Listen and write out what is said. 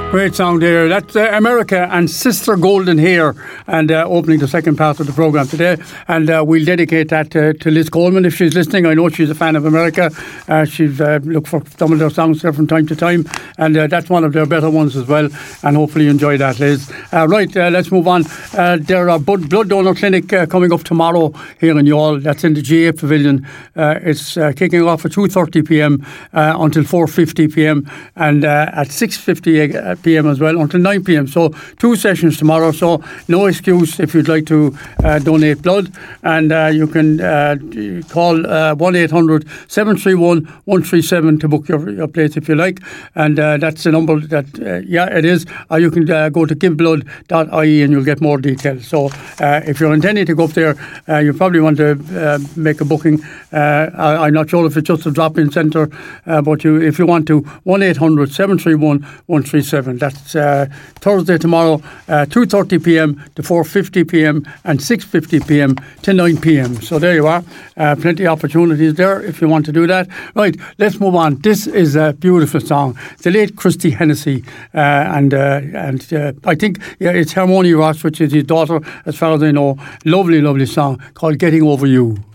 Great song there. That's America and Sister Golden Hair, and opening the second part of the programme today. And we'll dedicate that to Liz Coleman if she's listening. I know she's a fan of America. She's looked for some of their songs there from time to time, and that's one of their better ones as well. And hopefully you enjoy that, Liz. Right, let's move on. There are blood donor clinic coming up tomorrow here in Youghal. That's in the GA Pavilion. It's kicking off at 2:30 p.m. Until 4:50 p.m. and at 6:50 p.m. as well until 9 p.m. So 2 sessions tomorrow. So no excuse if you'd like to donate blood, and you can call 1-800-731-137 to book your place if you like, and that's the number that it is. Or you can go to giveblood.ie and you'll get more details. So if you're intending to go up there, you probably want to make a booking. I'm not sure if it's just a drop-in centre, but if you want to, 1-800-731-137. That's Thursday tomorrow, 2:30 p.m. to 4:50 p.m. and 6:50 p.m. to 9 p.m. So there you are. Plenty of opportunities there if you want to do that. Right, let's move on. This is a beautiful song. The late Christy Hennessy, and I think it's Harmony Ross, which is his daughter, as far as I know. Lovely, lovely song called Getting Over You.